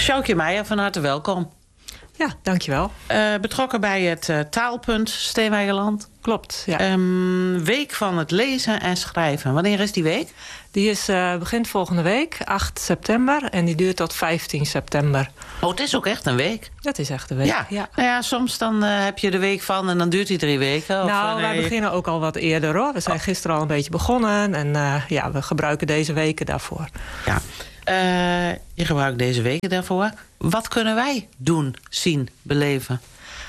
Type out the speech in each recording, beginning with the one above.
Sjoukje Meijer, van harte welkom. Ja, dankjewel. Betrokken bij het taalpunt Steenwijkerland. Klopt, ja. Week van het lezen en schrijven. Wanneer is die week? Die begint volgende week, 8 september. En die duurt tot 15 september. Oh, het is ook echt een week. Dat is echt een week, ja. Nou ja, soms dan heb je de week van en dan duurt die 3 weken. Wij beginnen ook al wat eerder, hoor. We zijn gisteren al een beetje begonnen. En we gebruiken deze weken daarvoor. Ja. Je gebruikt deze weken daarvoor. Wat kunnen wij doen, zien, beleven?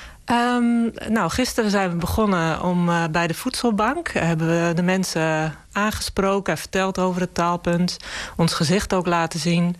Gisteren zijn we begonnen bij de voedselbank. Hebben we de mensen aangesproken en verteld over het taalpunt. Ons gezicht ook laten zien.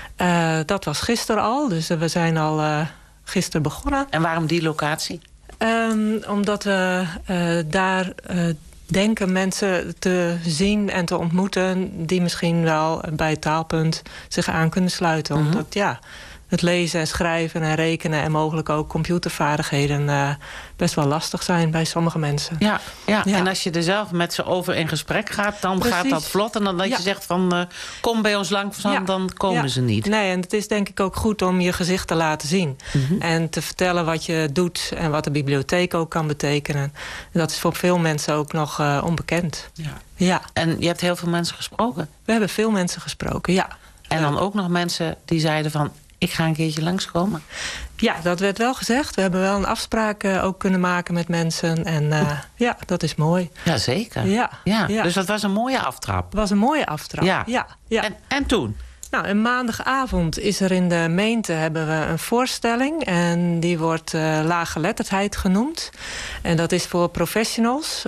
Dat was gisteren al, dus we zijn al gisteren begonnen. En waarom die locatie? Omdat we daar denken mensen te zien en te ontmoeten die misschien wel bij het taalpunt zich aan kunnen sluiten. Omdat het lezen en schrijven en rekenen en mogelijk ook computervaardigheden best wel lastig zijn bij sommige mensen. Ja. En als je er zelf met ze over in gesprek gaat, dan Precies. gaat dat vlot. En dan dat je zegt van kom bij ons langs, dan komen ze niet. Nee, en het is denk ik ook goed om je gezicht te laten zien. En te vertellen wat je doet en wat de bibliotheek ook kan betekenen. Dat is voor veel mensen ook nog onbekend. Ja. En je hebt heel veel mensen gesproken? We hebben veel mensen gesproken, ja. En dan ook nog mensen die zeiden van, ik ga een keertje langskomen? Ja, dat werd wel gezegd. We hebben wel een afspraak ook kunnen maken met mensen. En dat is mooi. Jazeker. Ja. Dus dat was een mooie aftrap. Het was een mooie aftrap, ja. En toen? Nou, een maandagavond is er in de gemeente hebben we een voorstelling. En die wordt laaggeletterdheid genoemd. En dat is voor professionals.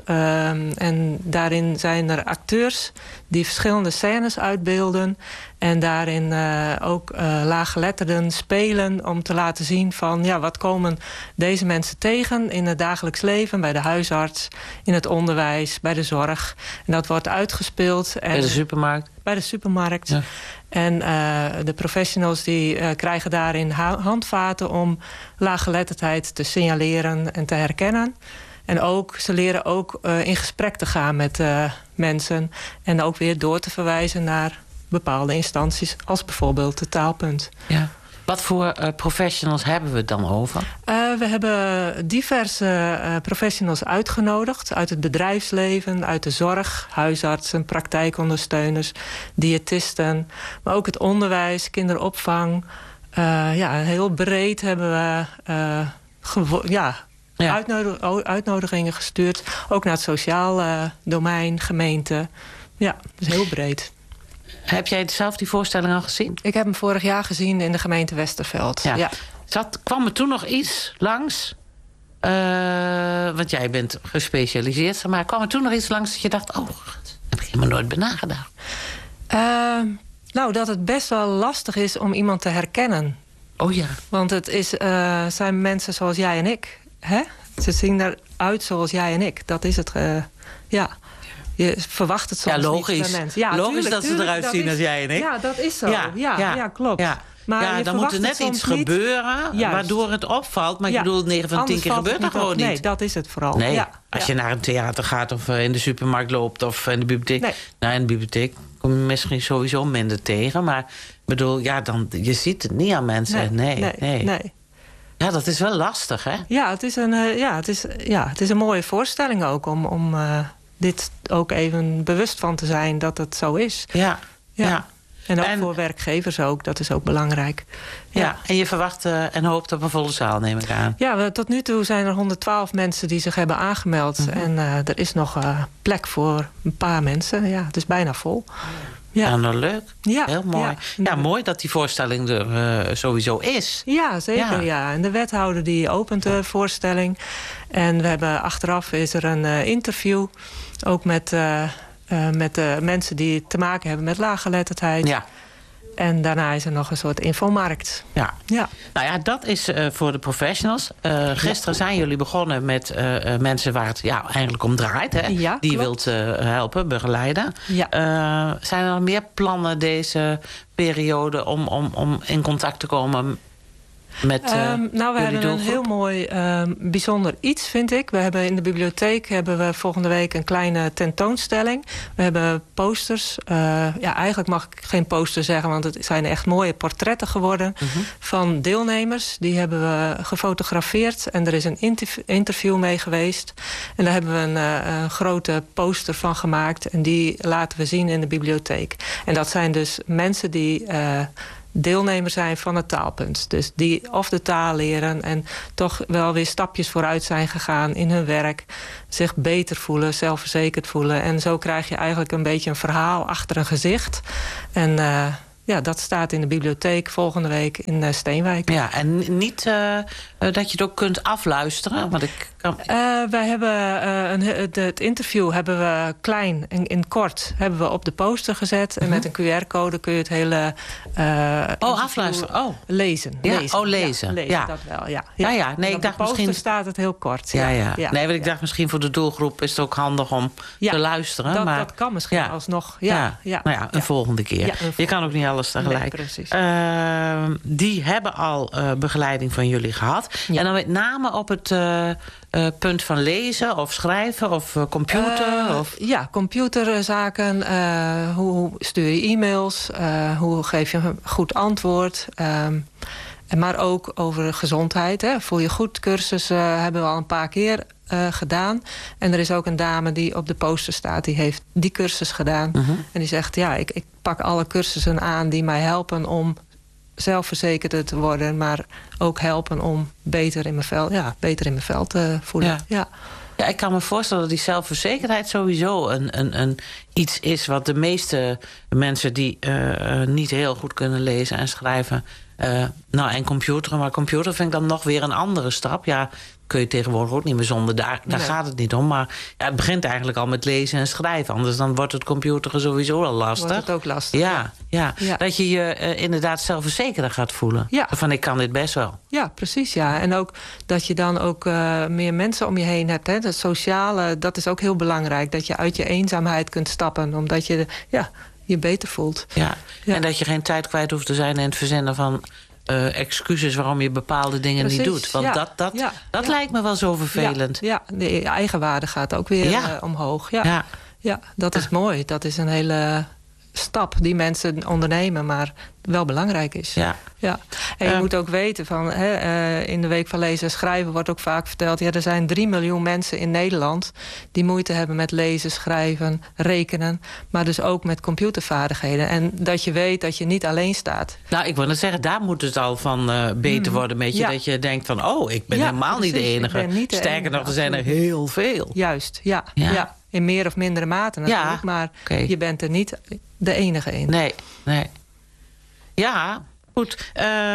En daarin zijn er acteurs die verschillende scènes uitbeelden. En daarin ook laaggeletterden spelen om te laten zien van wat komen deze mensen tegen in het dagelijks leven, bij de huisarts, in het onderwijs, bij de zorg. En dat wordt uitgespeeld. Bij de supermarkt? Bij de supermarkt. Ja. En de professionals die krijgen daarin handvaten om laaggeletterdheid te signaleren en te herkennen. En ook, ze leren ook in gesprek te gaan met mensen. En ook weer door te verwijzen naar bepaalde instanties, als bijvoorbeeld het taalpunt. Ja. Wat voor professionals hebben we het dan over? We hebben diverse professionals uitgenodigd. Uit het bedrijfsleven, uit de zorg, huisartsen, praktijkondersteuners, diëtisten. Maar ook het onderwijs, kinderopvang. Heel breed hebben we uitnodigingen gestuurd. Ook naar het sociaal domein, gemeente. Ja, dus heel breed. Heb jij zelf die voorstelling al gezien? Ik heb hem vorig jaar gezien in de gemeente Westerveld. Ja. Kwam er toen nog iets langs? Want jij bent gespecialiseerd. Maar kwam er toen nog iets langs dat je dacht, oh, daar heb ik helemaal nooit bij nagedacht? Dat het best wel lastig is om iemand te herkennen. Oh ja. Want het zijn mensen zoals jij en ik. Hè? Ze zien eruit zoals jij en ik. Dat is het. Je verwacht het soms niet van mensen. Ja, logisch dat ze eruit zien als jij en ik. Ja, dat is zo. Ja, klopt. Ja. Maar dan moet er net iets gebeuren waardoor het opvalt. Maar ik bedoel, 9 van 10 keer gebeurt dat gewoon niet. Nee, dat is het vooral. Nee, als je naar een theater gaat of in de supermarkt loopt of in de bibliotheek. Nee. Nou, in de bibliotheek kom je misschien sowieso minder tegen. Maar ik bedoel, je ziet het niet aan mensen. Nee. Ja, dat is wel lastig, hè? Ja, het is een mooie voorstelling ook om dit ook even bewust van te zijn dat het zo is. Ja. En ook voor werkgevers ook, dat is ook belangrijk. Ja, en je verwacht en hoopt op een volle zaal, neem ik aan. Ja, tot nu toe zijn er 112 mensen die zich hebben aangemeld. En er is nog plek voor een paar mensen. Ja, het is bijna vol. Ja, nou leuk. Ja, heel mooi. Ja, mooi dat die voorstelling er sowieso is. Ja, zeker. Ja. En de wethouder die opent de voorstelling. En we hebben achteraf is er een interview. Ook met de mensen die te maken hebben met laaggeletterdheid. Ja. En daarna is er nog een soort infomarkt. Ja. Nou ja, dat is voor de professionals. Gisteren zijn jullie begonnen met mensen waar het eigenlijk om draait. Hè? Ja, die je wilt helpen, begeleiden. Ja. Zijn er nog meer plannen deze periode om in contact te komen met we hebben doelgroep? een heel mooi bijzonder iets, vind ik. We hebben in de bibliotheek volgende week een kleine tentoonstelling. We hebben posters. Eigenlijk mag ik geen poster zeggen, want het zijn echt mooie portretten geworden van deelnemers. Die hebben we gefotografeerd en er is een interview mee geweest. En daar hebben we een grote poster van gemaakt en die laten we zien in de bibliotheek. En dat zijn dus mensen die deelnemer zijn van het taalpunt. Dus die of de taal leren en toch wel weer stapjes vooruit zijn gegaan in hun werk. Zich beter voelen, zelfverzekerd voelen. En zo krijg je eigenlijk een beetje een verhaal achter een gezicht. En dat staat in de bibliotheek volgende week in Steenwijk. Ja, en niet dat je het ook kunt afluisteren? Want wij hebben het interview hebben we klein en in kort hebben we op de poster gezet. En met een QR-code kun je het hele afluisteren. Lezen. Ja, lezen. lezen. Lezen, dat wel. Ja. Nee, ik dacht misschien staat het heel kort. Nee, want ik dacht misschien voor de doelgroep is het ook handig om te luisteren. Dat kan misschien alsnog. Een volgende keer. Ja, je kan ook niet alles tegelijk. Nee, precies. Die hebben al begeleiding van jullie gehad. Ja. En dan met name op het punt van lezen of schrijven of computer? Computerzaken. Hoe stuur je e-mails? Hoe geef je een goed antwoord? Maar ook over gezondheid. Voel je goed cursussen hebben we al een paar keer gedaan. En er is ook een dame die op de poster staat. Die heeft die cursus gedaan. En die zegt, ik pak alle cursussen aan die mij helpen om zelfverzekerder te worden. Maar ook helpen om beter in mijn vel te voelen. Ja, ik kan me voorstellen dat die zelfverzekerdheid sowieso een iets is wat de meeste mensen die niet heel goed kunnen lezen en schrijven. En computeren. Maar computer vind ik dan nog weer een andere stap. Ja, kun je tegenwoordig ook niet meer zonder. Daar gaat het niet om. Maar het begint eigenlijk al met lezen en schrijven. Anders dan wordt het computeren sowieso al lastig. Wordt het ook lastig. Ja. Dat je je inderdaad zelfverzekerder gaat voelen. Ja. Van ik kan dit best wel. Ja, precies. Ja. En ook dat je dan ook meer mensen om je heen hebt. Hè. Het sociale, dat is ook heel belangrijk. Dat je uit je eenzaamheid kunt stappen. Omdat je je beter voelt. Ja. En dat je geen tijd kwijt hoeft te zijn in het verzinnen van excuses waarom je bepaalde dingen niet doet. Want dat lijkt me wel zo vervelend. Ja, de eigenwaarde gaat ook weer omhoog. Ja, dat is mooi. Dat is een hele stap die mensen ondernemen, maar wel belangrijk is. Ja. En je moet ook weten van in de Week van Lezen en Schrijven wordt ook vaak verteld, er zijn 3 miljoen mensen in Nederland die moeite hebben met lezen, schrijven, rekenen, maar dus ook met computervaardigheden. En dat je weet dat je niet alleen staat. Nou, ik wil net zeggen, daar moet het al van beter worden met je. Dat je denkt van, ik ben helemaal niet de enige. Sterker nog, er zijn er heel veel. Juist, ja. In meer of mindere mate natuurlijk, maar je bent er niet de enige in. Nee. Ja, goed.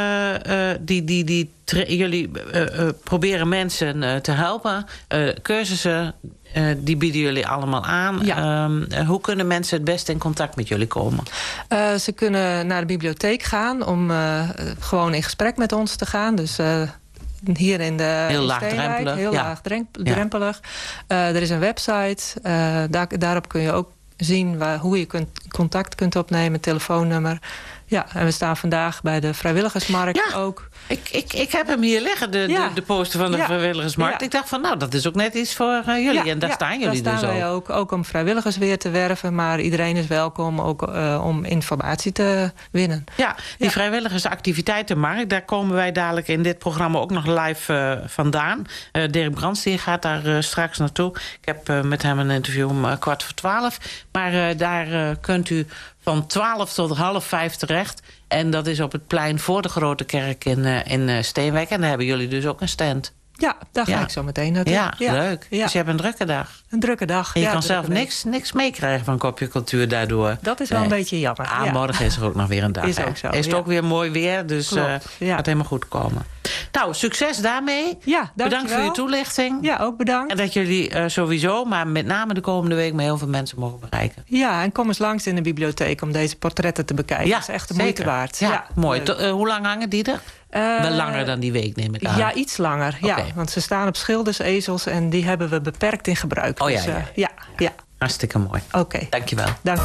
Jullie proberen mensen te helpen. Cursussen, die bieden jullie allemaal aan. Ja. Hoe kunnen mensen het beste in contact met jullie komen? Ze kunnen naar de bibliotheek gaan om gewoon in gesprek met ons te gaan. Dus hier in de heel laagdrempelig. Heel laagdrempelig. Er is een website. Daarop kun je ook zien hoe je contact kunt opnemen, telefoonnummer. Ja, en we staan vandaag bij de vrijwilligersmarkt ook. Ik heb hem hier liggen, de poster van de vrijwilligersmarkt. Ja. Ik dacht van, dat is ook net iets voor jullie. En daar staan jullie daar staan wij ook om vrijwilligers weer te werven. Maar iedereen is welkom ook om informatie te winnen. Ja, die vrijwilligersactiviteitenmarkt, daar komen wij dadelijk in dit programma ook nog live vandaan. Dirk Brandstier gaat daar straks naartoe. Ik heb met hem een interview om 12:15. Maar daar kunt u van 12 tot 4:30 terecht. En dat is op het plein voor de Grote Kerk in Steenwijk. En daar hebben jullie dus ook een stand. Ja, daar ga ik zo meteen naartoe. Ja, leuk. Ja. Dus je hebt een drukke dag. Een drukke dag. En je kan zelf niks meekrijgen van Kopje Cultuur daardoor. Dat is wel een beetje jammer. Morgen is er ook nog weer een dag. Is ook zo. Is het ook weer mooi weer, dus het gaat helemaal goed komen. Nou, succes daarmee. Ja, bedankt voor je toelichting. Ja, ook bedankt. En dat jullie sowieso, maar met name de komende week, met heel veel mensen mogen bereiken. Ja, en kom eens langs in de bibliotheek om deze portretten te bekijken. Dat is echt de moeite waard. Ja, mooi. Hoe lang hangen die er? Wel langer dan die week, neem ik aan. Ja, iets langer. Okay. Ja, want ze staan op schildersezels en die hebben we beperkt in gebruik. Oh ja. Hartstikke mooi. Oké. Dankjewel. Dank.